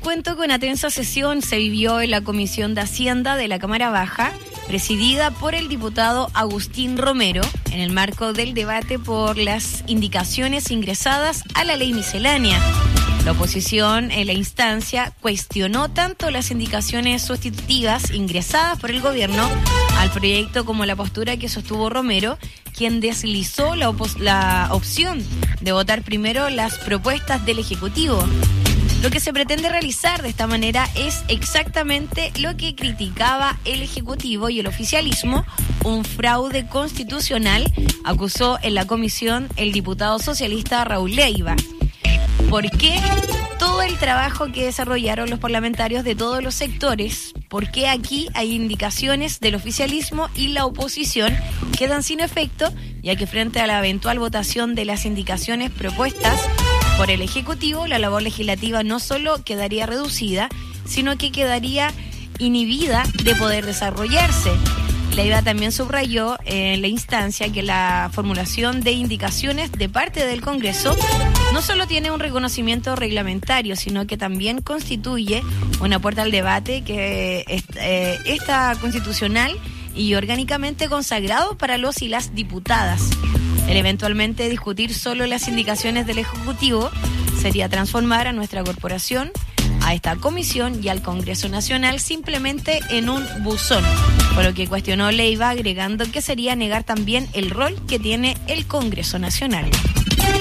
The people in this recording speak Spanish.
cuento que una tensa sesión se vivió en la Comisión de Hacienda de la Cámara Baja, presidida por el diputado Agustín Romero, en el marco del debate por las indicaciones ingresadas a la ley miscelánea. La oposición en la instancia cuestionó tanto las indicaciones sustitutivas ingresadas por el gobierno al proyecto como la postura que sostuvo Romero, quien deslizó la opción de votar primero las propuestas del Ejecutivo. Lo que se pretende realizar de esta manera es exactamente lo que criticaba el Ejecutivo y el oficialismo, un fraude constitucional, acusó en la comisión el diputado socialista Raúl Leiva. ¿Por qué todo el trabajo que desarrollaron los parlamentarios de todos los sectores? ¿Por qué aquí hay indicaciones del oficialismo y la oposición quedan sin efecto, ya que frente a la eventual votación de las indicaciones propuestas por el Ejecutivo, la labor legislativa no solo quedaría reducida, sino que quedaría inhibida de poder desarrollarse? Leiva también subrayó en la instancia que la formulación de indicaciones de parte del Congreso no solo tiene un reconocimiento reglamentario, sino que también constituye una puerta al debate que está constitucional y orgánicamente consagrado para los y las diputadas. El eventualmente discutir solo las indicaciones del Ejecutivo sería transformar a nuestra corporación, a esta comisión y al Congreso Nacional simplemente en un buzón, por lo que cuestionó Leiva, agregando que sería negar también el rol que tiene el Congreso Nacional.